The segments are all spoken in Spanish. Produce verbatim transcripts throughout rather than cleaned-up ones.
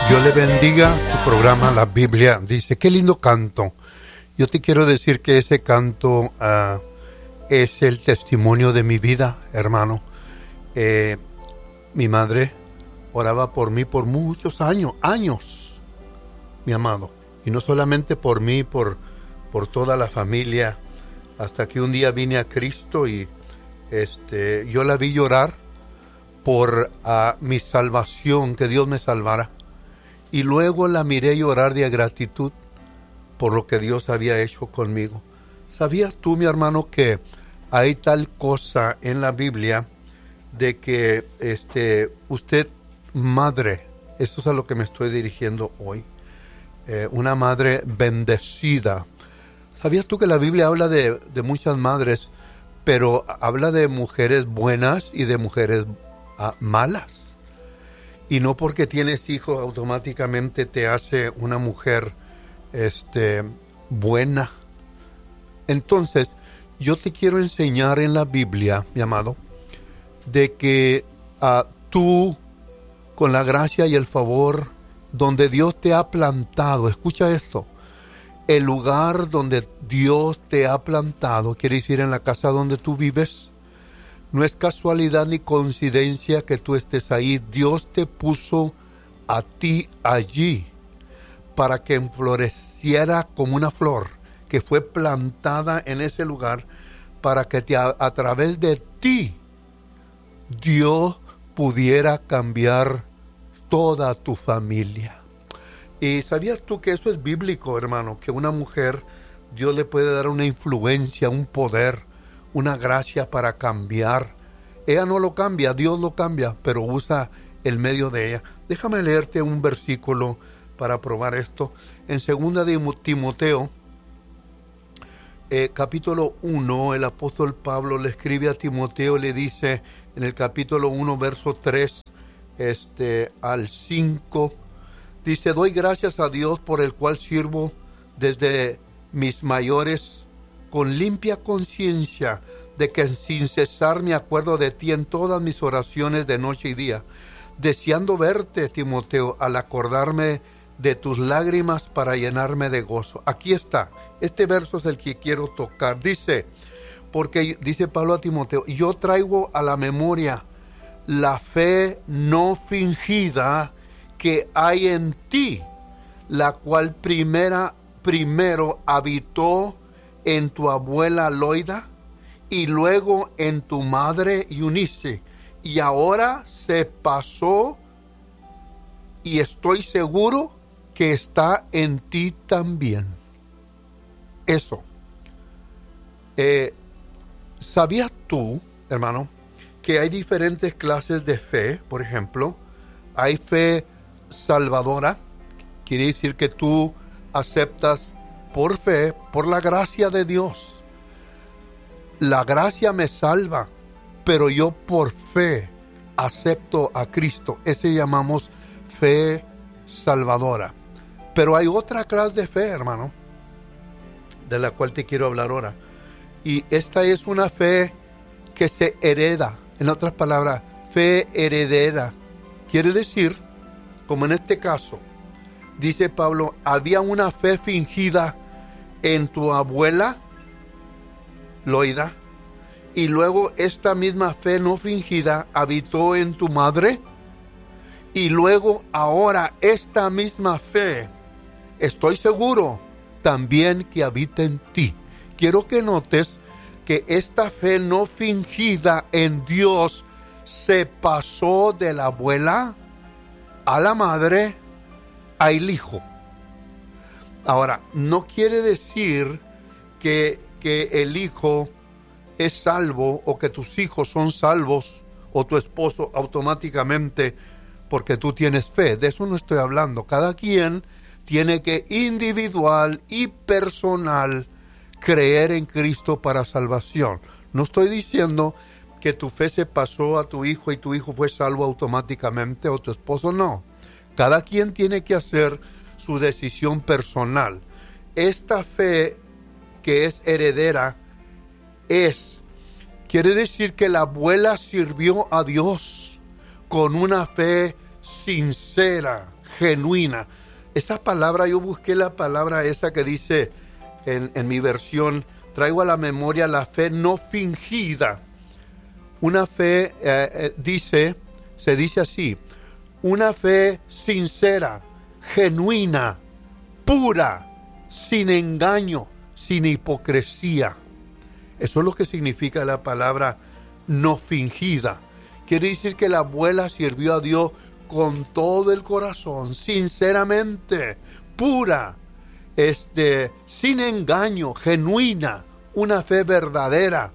Dios le bendiga. Tu programa, la Biblia, dice, qué lindo canto. Yo te quiero decir que ese canto uh, es el testimonio de mi vida, hermano. Eh, mi madre oraba por mí por muchos años, años, mi amado. Y no solamente por mí, por, por toda la familia, hasta que un día vine a Cristo y este, yo la vi llorar por uh, mi salvación, que Dios me salvara. Y luego la miré llorar de gratitud por lo que Dios había hecho conmigo. ¿Sabías tú, mi hermano, que hay tal cosa en la Biblia de que este, usted, madre, eso es a lo que me estoy dirigiendo hoy, eh, una madre bendecida? ¿Sabías tú que la Biblia habla de, de muchas madres, pero habla de mujeres buenas y de mujeres uh, malas? Y no porque tienes hijos automáticamente te hace una mujer este, buena. Entonces, yo te quiero enseñar en la Biblia, mi amado, de que uh, tú, con la gracia y el favor, donde Dios te ha plantado, escucha esto, el lugar donde Dios te ha plantado, quiere decir en la casa donde tú vives, no es casualidad ni coincidencia que tú estés ahí. Dios te puso a ti allí para que floreciera como una flor que fue plantada en ese lugar, para que te, a, a través de ti Dios pudiera cambiar toda tu familia. ¿Y sabías tú que eso es bíblico, hermano? Que una mujer, Dios le puede dar una influencia, un poder, una gracia para cambiar. Ella no lo cambia, Dios lo cambia, pero usa el medio de ella. Déjame leerte un versículo para probar esto. En segunda de Timoteo, eh, capítulo uno, el apóstol Pablo le escribe a Timoteo, le dice en el capítulo uno, verso tres este, al cinco, dice, doy gracias a Dios por el cual sirvo desde mis mayores con limpia conciencia, de que sin cesar me acuerdo de ti en todas mis oraciones de noche y día, deseando verte, Timoteo, al acordarme de tus lágrimas para llenarme de gozo. Aquí está, este verso es el que quiero tocar. Dice, porque dice Pablo a Timoteo, yo traigo a la memoria la fe no fingida que hay en ti, la cual primera, primero habitó en tu abuela Loida y luego en tu madre Eunice, y ahora se pasó y estoy seguro que está en ti también. Eso. Eh, ¿Sabías tú, hermano, que hay diferentes clases de fe? Por ejemplo, hay fe salvadora, quiere decir que tú aceptas por fe, por la gracia de Dios. La gracia me salva, pero yo por fe acepto a Cristo. Ese llamamos fe salvadora. Pero hay otra clase de fe, hermano, de la cual te quiero hablar ahora. Y esta es una fe que se hereda. En otras palabras, fe heredera. Quiere decir, como en este caso, dice Pablo, había una fe fingida en tu abuela Loida, y luego esta misma fe no fingida habitó en tu madre, y luego ahora esta misma fe, estoy seguro, también que habita en ti. Quiero que notes que esta fe no fingida en Dios se pasó de la abuela a la madre al hijo. Ahora, no quiere decir que, que el hijo es salvo o que tus hijos son salvos o tu esposo automáticamente porque tú tienes fe. De eso no estoy hablando. Cada quien tiene que individual y personal creer en Cristo para salvación. No estoy diciendo que tu fe se pasó a tu hijo y tu hijo fue salvo automáticamente o tu esposo, no. Cada quien tiene que hacer su decisión personal. Esta fe que es heredera es, quiere decir que la abuela sirvió a Dios con una fe sincera, genuina. Esa palabra, yo busqué la palabra esa que dice en, en mi versión, traigo a la memoria la fe no fingida. Una fe, eh, eh, dice, se dice así, una fe sincera, genuina, pura, sin engaño, sin hipocresía. Eso es lo que significa la palabra no fingida. Quiere decir que la abuela sirvió a Dios con todo el corazón, sinceramente, pura, este, sin engaño, genuina, una fe verdadera.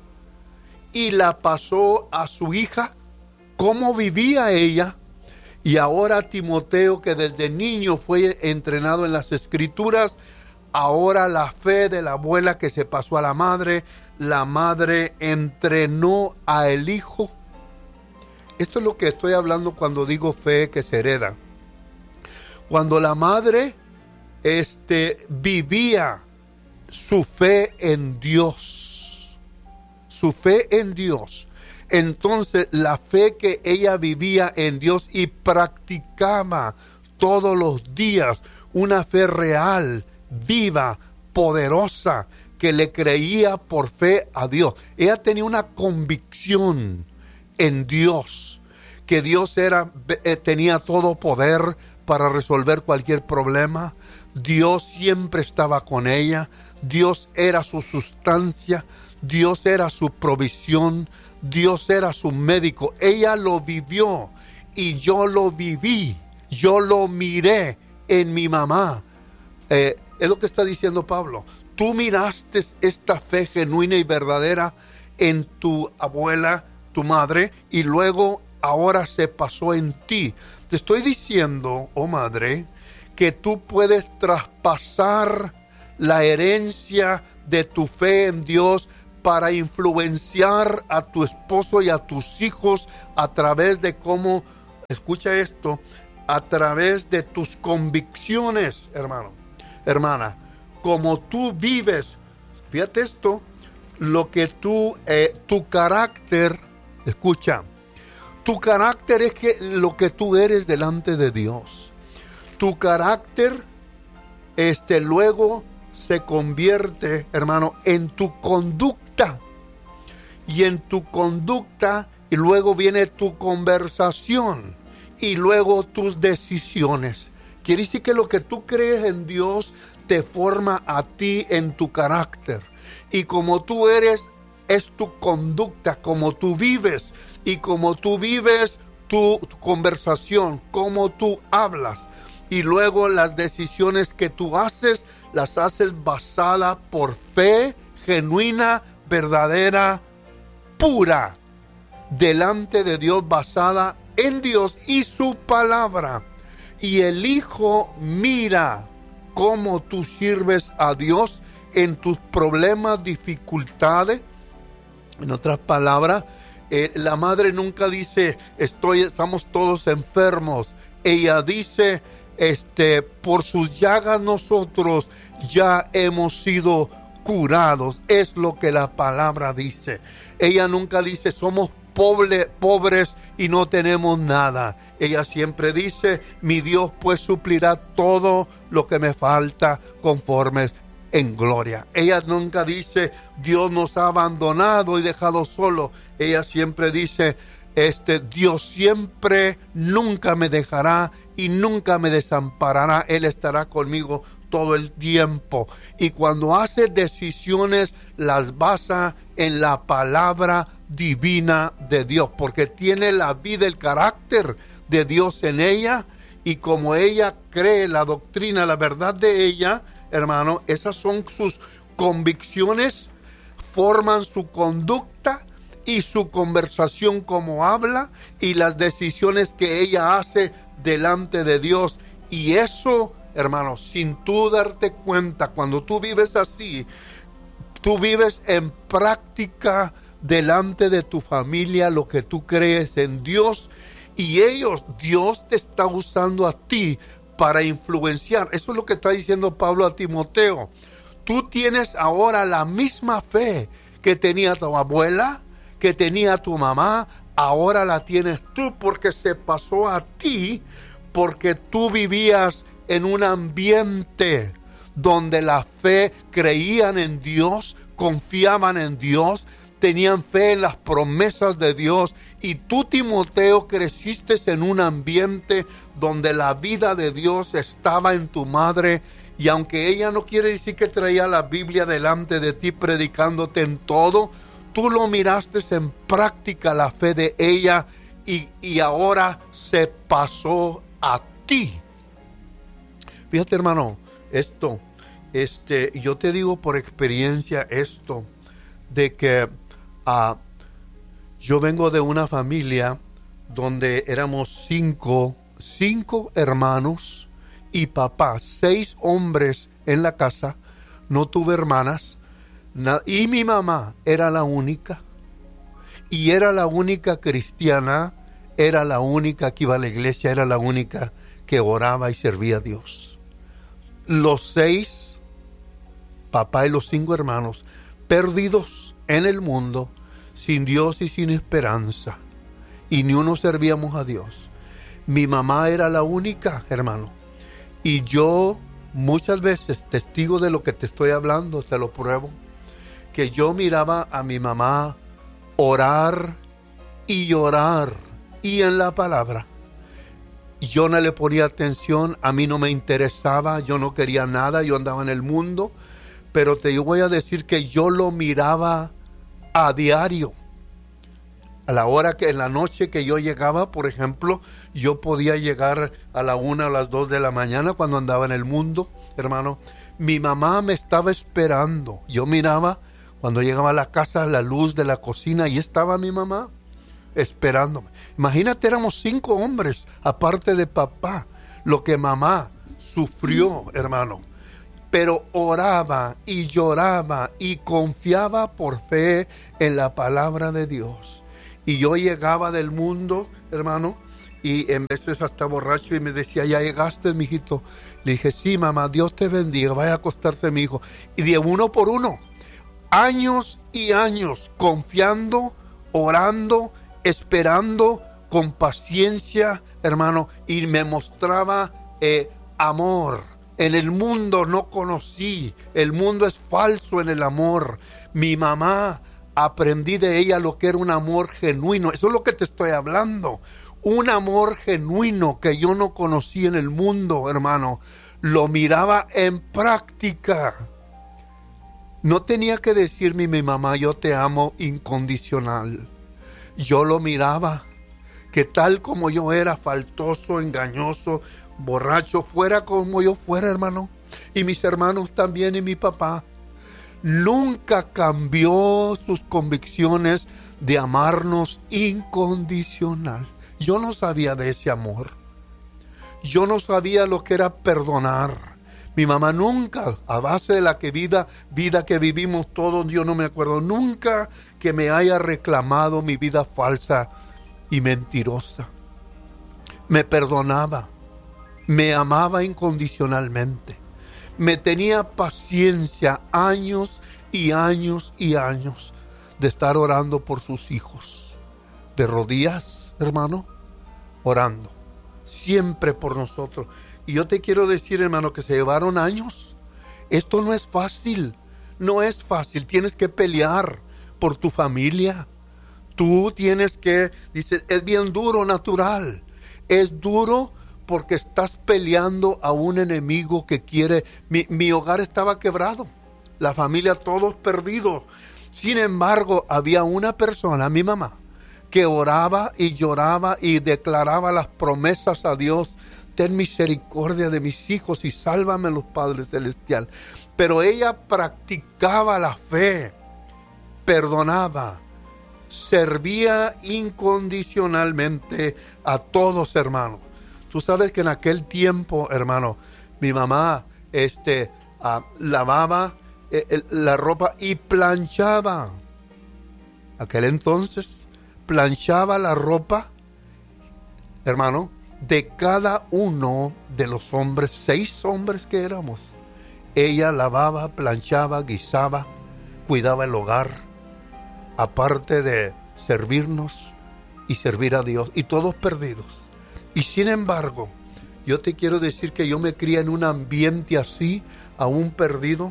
Y la pasó a su hija, cómo vivía ella. Y ahora Timoteo, que desde niño fue entrenado en las Escrituras, ahora la fe de la abuela que se pasó a la madre, la madre entrenó a el hijo. Esto es lo que estoy hablando cuando digo fe que se hereda. Cuando la madre este, vivía su fe en Dios, su fe en Dios, entonces la fe que ella vivía en Dios y practicaba todos los días, una fe real, viva, poderosa, que le creía por fe a Dios. Ella tenía una convicción en Dios, que Dios era, eh, tenía todo poder para resolver cualquier problema. Dios siempre estaba con ella. Dios era su sustancia. Dios era su provisión. Dios era su médico. Ella lo vivió y yo lo viví. Yo lo miré en mi mamá. Eh, es lo que está diciendo Pablo. Tú miraste esta fe genuina y verdadera en tu abuela, tu madre, y luego ahora se pasó en ti. Te estoy diciendo, oh madre, que tú puedes traspasar la herencia de tu fe en Dios para influenciar a tu esposo y a tus hijos a través de cómo, escucha esto, a través de tus convicciones, hermano, hermana. Como tú vives, fíjate esto, lo que tú, eh, tu carácter, escucha, tu carácter es que lo que tú eres delante de Dios. Tu carácter, este, luego se convierte, hermano, en tu conducta. Y en tu conducta, y luego viene tu conversación, y luego tus decisiones. Quiere decir que lo que tú crees en Dios te forma a ti en tu carácter. Y como tú eres, es tu conducta, como tú vives. Y como tú vives, tu, tu conversación, como tú hablas. Y luego las decisiones que tú haces, las haces basadas por fe genuina, verdadera, pura, delante de Dios, basada en Dios y su palabra. Y el Hijo mira cómo tú sirves a Dios en tus problemas, dificultades. En otras palabras, eh, la madre nunca dice, estoy, estamos todos enfermos. Ella dice, este, por sus llagas nosotros ya hemos sido curados. Es lo que la palabra dice. Ella nunca dice, somos pobre, pobres y no tenemos nada. Ella siempre dice, mi Dios pues suplirá todo lo que me falta conforme en gloria. Ella nunca dice, Dios nos ha abandonado y dejado solo. Ella siempre dice, este, Dios siempre, nunca me dejará y nunca me desamparará. Él estará conmigo todo el tiempo. Y cuando hace decisiones, las basa en la palabra divina de Dios, porque tiene la vida, el carácter de Dios en ella, y como ella cree la doctrina, la verdad de ella, hermano, esas son sus convicciones, forman su conducta y su conversación, como habla, y las decisiones que ella hace delante de Dios. Y eso, hermano, sin tú darte cuenta, cuando tú vives así, tú vives en práctica delante de tu familia lo que tú crees en Dios, y ellos, Dios te está usando a ti para influenciar. Eso es lo que está diciendo Pablo a Timoteo. Tú tienes ahora la misma fe que tenía tu abuela, que tenía tu mamá, ahora la tienes tú, porque se pasó a ti porque tú vivías en un ambiente donde la fe, creían en Dios, confiaban en Dios, tenían fe en las promesas de Dios. Y tú, Timoteo, creciste en un ambiente donde la vida de Dios estaba en tu madre. Y aunque ella no quiere decir que traía la Biblia delante de ti predicándote en todo, tú lo miraste en práctica, la fe de ella, y, y ahora se pasó a ti. Fíjate, hermano, esto, este, yo te digo por experiencia esto, de que uh, yo vengo de una familia donde éramos cinco, cinco hermanos y papá, seis hombres en la casa, no tuve hermanas, na, y mi mamá era la única, y era la única cristiana, era la única que iba a la iglesia, era la única que oraba y servía a Dios. Los seis, papá y los cinco hermanos, perdidos en el mundo, sin Dios y sin esperanza, y ni uno servíamos a Dios. Mi mamá era la única, hermano, y yo muchas veces, testigo de lo que te estoy hablando, te lo pruebo, que yo miraba a mi mamá orar y llorar, y en la palabra yo no le ponía atención, a mí no me interesaba, yo no quería nada, yo andaba en el mundo, pero te voy a decir que yo lo miraba a diario. A la hora que en la noche que yo llegaba, por ejemplo, yo podía llegar a la una o las dos de la mañana cuando andaba en el mundo, hermano. Mi mamá me estaba esperando. Yo miraba cuando llegaba a la casa la luz de la cocina y estaba mi mamá esperándome. Imagínate, éramos cinco hombres, aparte de papá, lo que mamá sufrió, hermano. Pero oraba y lloraba y confiaba por fe en la palabra de Dios. Y yo llegaba del mundo, hermano, y en veces hasta borracho, y me decía, ¿ya llegaste, mijito? Le dije, sí, mamá, Dios te bendiga, vaya a acostarse, mi hijo. Y de uno por uno, años y años, confiando, orando, esperando con paciencia, hermano, y me mostraba eh, amor. En el mundo no conocí, el mundo es falso en el amor. Mi mamá, aprendí de ella lo que era un amor genuino. Eso es lo que te estoy hablando. Un amor genuino que yo no conocí en el mundo, hermano. Lo miraba en práctica. No tenía que decirme mi mamá, yo te amo incondicional. Yo lo miraba, que tal como yo era, faltoso, engañoso, borracho, fuera como yo fuera, hermano, y mis hermanos también, y mi papá, nunca cambió sus convicciones de amarnos incondicional. Yo no sabía de ese amor. Yo no sabía lo que era perdonar. Mi mamá nunca, a base de la que vida, vida que vivimos todos, yo no me acuerdo nunca que me haya reclamado mi vida falsa y mentirosa. Me perdonaba, me amaba incondicionalmente, me tenía paciencia años y años y años de estar orando por sus hijos, de rodillas, hermano, orando, siempre por nosotros. Y yo te quiero decir, hermano, que se llevaron años. Esto no es fácil, no es fácil. Tienes que pelear por tu familia. Tú tienes que, dice, es bien duro, natural. Es duro porque estás peleando a un enemigo que quiere. Mi, mi hogar estaba quebrado, la familia todos perdidos. Sin embargo, había una persona, mi mamá, que oraba y lloraba y declaraba las promesas a Dios. Ten misericordia de mis hijos y sálvame, los Padre Celestial. Pero ella practicaba la fe, perdonaba, servía incondicionalmente a todos, hermanos. Tú sabes que en aquel tiempo, hermano, mi mamá este, uh, lavaba eh, la ropa y planchaba. Aquel entonces planchaba la ropa, hermano, de cada uno de los hombres, seis hombres que éramos. Ella lavaba, planchaba, guisaba, cuidaba el hogar, aparte de servirnos y servir a Dios, y todos perdidos. Y sin embargo, Yo te quiero decir que yo me crié en un ambiente así, aún perdido.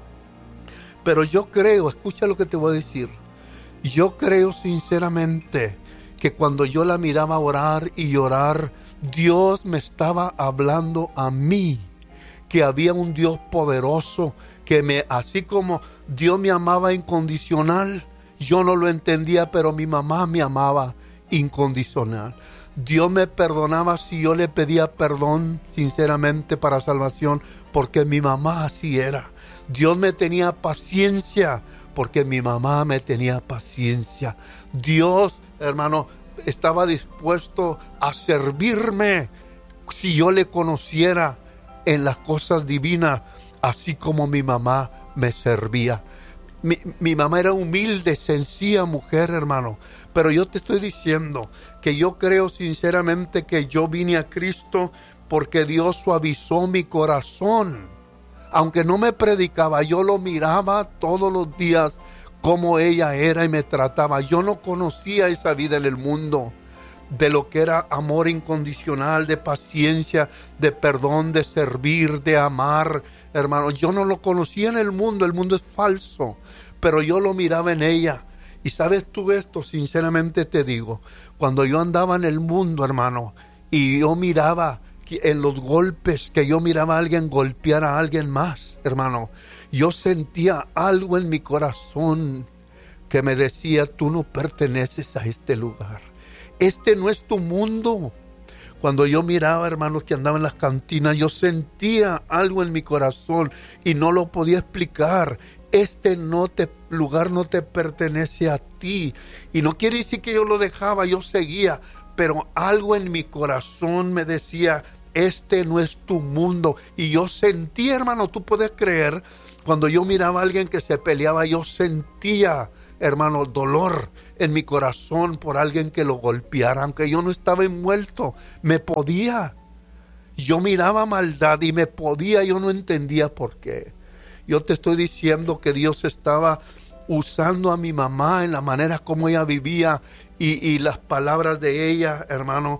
Pero yo creo, escucha lo que te voy a decir. Yo creo sinceramente que cuando yo la miraba orar y llorar, Dios me estaba hablando a mí. Que había un Dios poderoso, que me, así como Dios me amaba incondicional, yo no lo entendía, pero mi mamá me amaba incondicional. Dios me perdonaba si yo le pedía perdón sinceramente para salvación, porque mi mamá así era. Dios me tenía paciencia, porque mi mamá me tenía paciencia. Dios, hermano, estaba dispuesto a servirme si yo le conociera en las cosas divinas, así como mi mamá me servía. Mi, mi mamá era humilde, sencilla mujer, hermano. Pero yo te estoy diciendo que yo creo sinceramente que yo vine a Cristo porque Dios suavizó mi corazón. Aunque no me predicaba, yo lo miraba todos los días como ella era y me trataba. Yo no conocía esa vida en el mundo, de lo que era amor incondicional, de paciencia, de perdón, de servir, de amar, hermano. Yo no lo conocía en el mundo, el mundo es falso, pero yo lo miraba en ella. Y sabes tú esto, sinceramente te digo, cuando yo andaba en el mundo, hermano, y yo miraba en los golpes, que yo miraba a alguien golpear a alguien más, hermano, yo sentía algo en mi corazón que me decía, tú no perteneces a este lugar. Este no es tu mundo. Cuando yo miraba, hermanos, que andaban en las cantinas, yo sentía algo en mi corazón y no lo podía explicar. Este no te, lugar no te pertenece a ti. Y no quiere decir que yo lo dejaba, yo seguía. Pero algo en mi corazón me decía, este no es tu mundo. Y yo sentía, hermano, tú puedes creer, cuando yo miraba a alguien que se peleaba, yo sentía, hermano, dolor en mi corazón por alguien que lo golpeara, aunque yo no estaba envuelto, me podía. Yo miraba maldad y me podía, yo no entendía por qué. Yo te estoy diciendo que Dios estaba usando a mi mamá en la manera como ella vivía y, y las palabras de ella, hermano,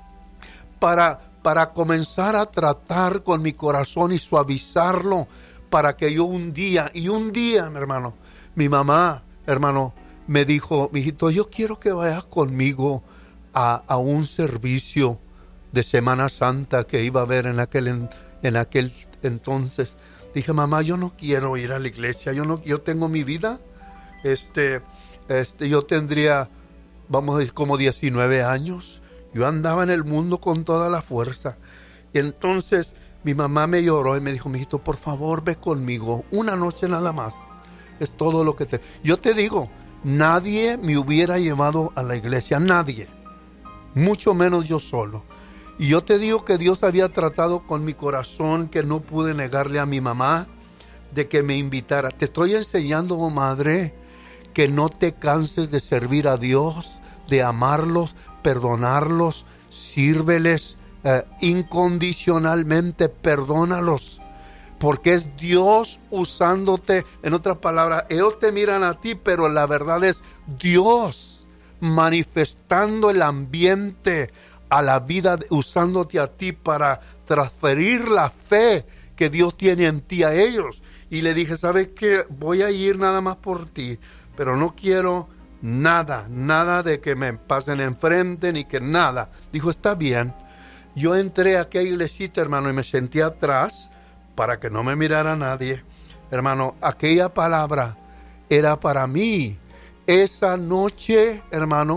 para, para comenzar a tratar con mi corazón y suavizarlo, para que yo un día, y un día, mi hermano, mi mamá, hermano, me dijo, mijito, yo quiero que vayas conmigo a, a un servicio de Semana Santa que iba a haber en aquel, en, en aquel entonces. Dije, mamá, yo no quiero ir a la iglesia, yo no, yo tengo mi vida, este, este, yo tendría, vamos a decir, como diecinueve años, yo andaba en el mundo con toda la fuerza. Y entonces mi mamá me lloró y me dijo, mijito, por favor, ve conmigo, una noche nada más. Es todo lo que te... Yo te digo, nadie me hubiera llevado a la iglesia, nadie. Mucho menos yo solo. Y yo te digo que Dios había tratado con mi corazón, que no pude negarle a mi mamá de que me invitara. Te estoy enseñando, oh madre, que no te canses de servir a Dios, de amarlos, perdonarlos, sírveles eh, incondicionalmente, perdónalos. Porque es Dios usándote. En otras palabras, ellos te miran a ti, pero la verdad es Dios manifestando el ambiente a la vida, usándote a ti para transferir la fe que Dios tiene en ti a ellos. Y le dije, ¿sabes qué? Voy a ir nada más por ti, pero no quiero nada, nada de que me pasen enfrente, ni que nada. Dijo, está bien. Yo entré a aquella iglesita, hermano, y me senté atrás, para que no me mirara nadie. Hermano, aquella palabra era para mí. Esa noche, hermano,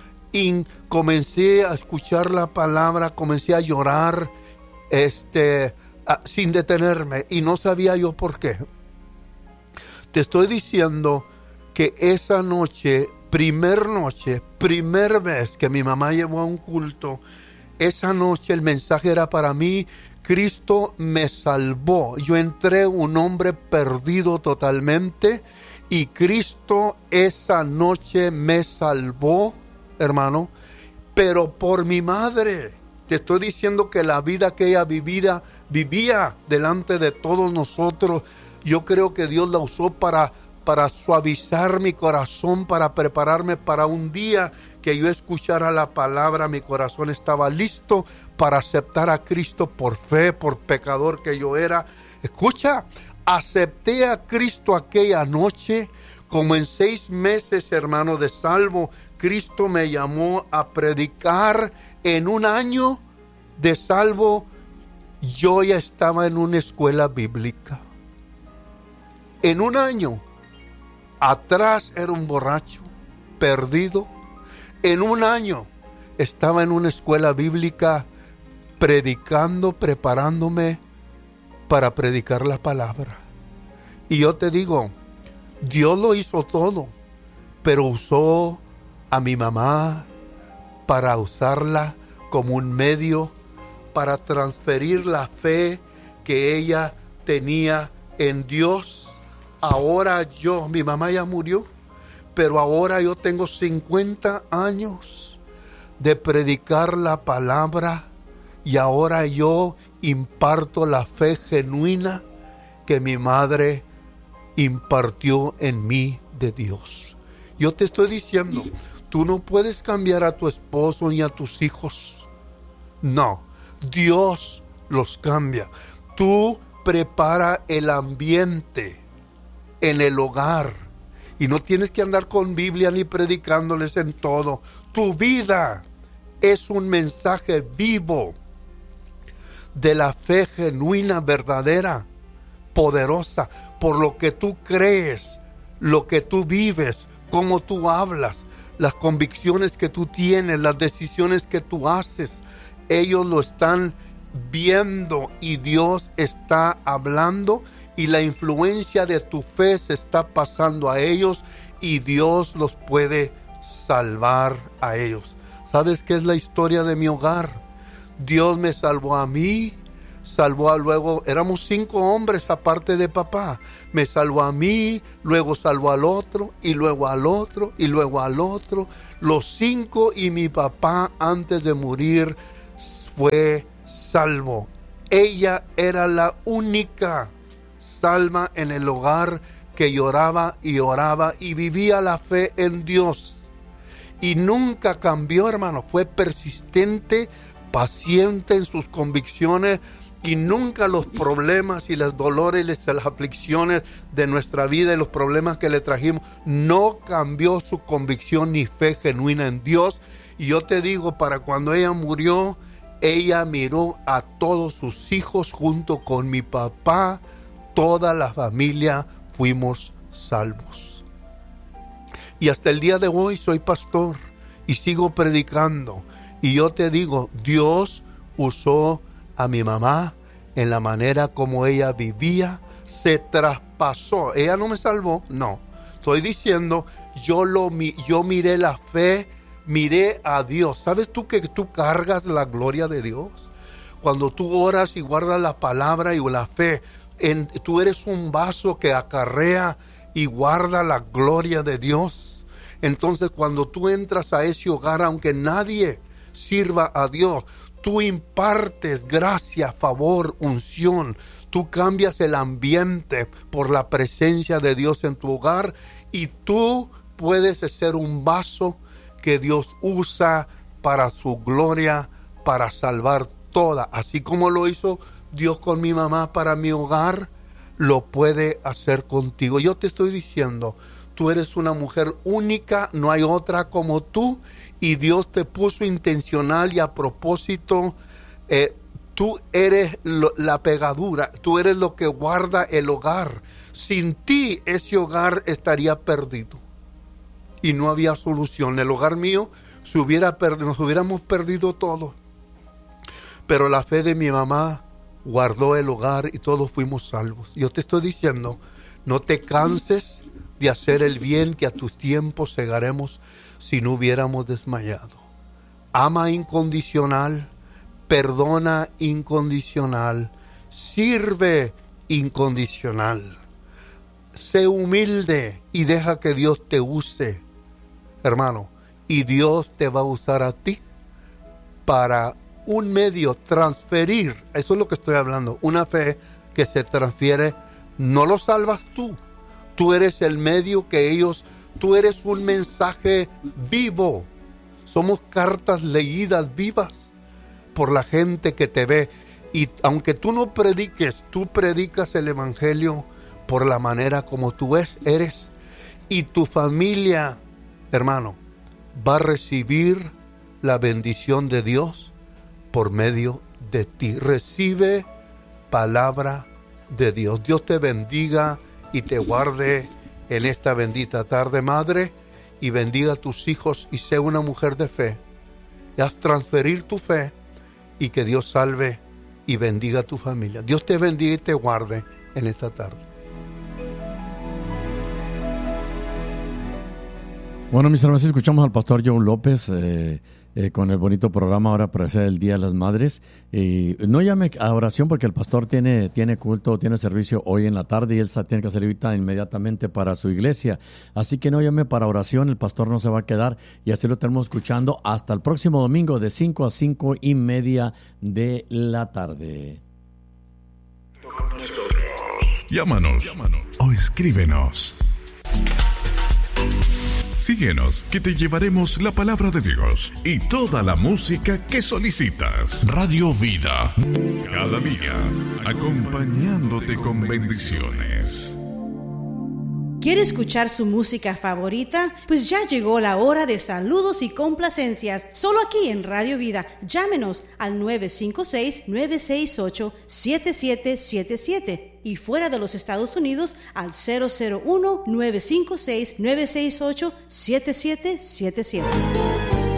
y comencé a escuchar la palabra, comencé a llorar, este, a, sin detenerme, y no sabía yo por qué. Te estoy diciendo que esa noche, primer noche, primer vez que mi mamá llevó a un culto, esa noche el mensaje era para mí, Cristo me salvó. Yo entré un hombre perdido totalmente y Cristo esa noche me salvó, hermano, pero por mi madre. Te estoy diciendo que la vida que ella vivía, vivía delante de todos nosotros, yo creo que Dios la usó para, para suavizar mi corazón, para prepararme para un día que yo escuchara la palabra. Mi corazón estaba listo para aceptar a Cristo por fe, por pecador que yo era. Escucha, acepté a Cristo aquella noche. Como en seis meses, hermano, de salvo, Cristo me llamó a predicar. En un año de salvo, yo ya estaba en una escuela bíblica. En un año, atrás era un borracho, perdido. En un año, estaba en una escuela bíblica, predicando, preparándome para predicar la palabra. Y yo te digo, Dios lo hizo todo, pero usó a mi mamá para usarla como un medio para transferir la fe que ella tenía en Dios. Ahora yo, mi mamá ya murió, pero ahora yo tengo cincuenta años de predicar la palabra y ahora yo imparto la fe genuina que mi madre impartió en mí de Dios. Yo te estoy diciendo, tú no puedes cambiar a tu esposo ni a tus hijos. No, Dios los cambia. Tú prepara el ambiente en el hogar y no tienes que andar con Biblia ni predicándoles en todo. Tu vida es un mensaje vivo de la fe genuina, verdadera, poderosa, por lo que tú crees, lo que tú vives, cómo tú hablas, las convicciones que tú tienes, las decisiones que tú haces. Ellos lo están viendo y Dios está hablando y la influencia de tu fe se está pasando a ellos y Dios los puede salvar a ellos. ¿Sabes qué es la historia de mi hogar? Dios me salvó a mí, salvó a luego, éramos cinco hombres aparte de papá, me salvó a mí, luego salvó al otro, y luego al otro, y luego al otro, los cinco, y mi papá antes de morir fue salvo. Ella era la única salva en el hogar que lloraba y oraba y vivía la fe en Dios. Y nunca cambió, hermano, fue persistente, paciente en sus convicciones y nunca los problemas y los dolores y las aflicciones de nuestra vida y los problemas que le trajimos, no cambió su convicción ni fe genuina en Dios. Y yo te digo, para cuando ella murió, ella miró a todos sus hijos junto con mi papá, toda la familia fuimos salvos. Y hasta el día de hoy soy pastor y sigo predicando. Y yo te digo, Dios usó a mi mamá en la manera como ella vivía, se traspasó. Ella no me salvó, no. Estoy diciendo, yo, lo, yo miré la fe, miré a Dios. ¿Sabes tú que tú cargas la gloria de Dios? Cuando tú oras y guardas la palabra y la fe, en, tú eres un vaso que acarrea y guarda la gloria de Dios. Entonces cuando tú entras a ese hogar, aunque nadie sirva a Dios, tú impartes gracia, favor, unción. Tú cambias el ambiente por la presencia de Dios en tu hogar y tú puedes ser un vaso que Dios usa para su gloria, para salvar toda. Así como lo hizo Dios con mi mamá para mi hogar, lo puede hacer contigo. Yo te estoy diciendo, tú eres una mujer única, no hay otra como tú, y Dios te puso intencional y a propósito. Eh, tú eres lo, la pegadura, tú eres lo que guarda el hogar. Sin ti ese hogar estaría perdido y no había solución. El hogar mío se hubiera perdido, nos hubiéramos perdido todo. Pero la fe de mi mamá guardó el hogar y todos fuimos salvos. Yo te estoy diciendo, no te canses de hacer el bien, que a tus tiempos segaremos si no hubiéramos desmayado. Ama incondicional, perdona incondicional, sirve incondicional. Sé humilde y deja que Dios te use, hermano. Y Dios te va a usar a ti para un medio, transferir. Eso es lo que estoy hablando. Una fe que se transfiere, no lo salvas tú. Tú eres el medio que ellos, tú eres un mensaje vivo. Somos cartas leídas vivas por la gente que te ve. Y aunque tú no prediques, tú predicas el evangelio por la manera como tú es, eres. Y tu familia, hermano, va a recibir la bendición de Dios por medio de ti. Recibe palabra de Dios. Dios te bendiga y te guarde en esta bendita tarde, madre, y bendiga a tus hijos y sé una mujer de fe. Y haz transferir tu fe y que Dios salve y bendiga a tu familia. Dios te bendiga y te guarde en esta tarde. Bueno, mis hermanos, escuchamos al pastor Joe López eh, eh, con el bonito programa ahora para hacer el Día de las Madres. Y no llame a oración porque el pastor tiene, tiene culto, tiene servicio hoy en la tarde y él tiene que salir ahorita inmediatamente para su iglesia. Así que no llame para oración, el pastor no se va a quedar y así lo tenemos escuchando hasta el próximo domingo de cinco a cinco y media de la tarde. Llámanos, Llámanos. o escríbenos. Síguenos, que te llevaremos la palabra de Dios y toda la música que solicitas. Radio Vida, cada día, acompañándote con bendiciones. ¿Quiere escuchar su música favorita? Pues ya llegó la hora de saludos y complacencias, solo aquí en Radio Vida. Llámenos al nueve cinco seis, nueve seis ocho, siete siete siete siete y fuera de los Estados Unidos al cero cero uno, nueve cinco seis, nueve seis ocho, siete siete siete siete.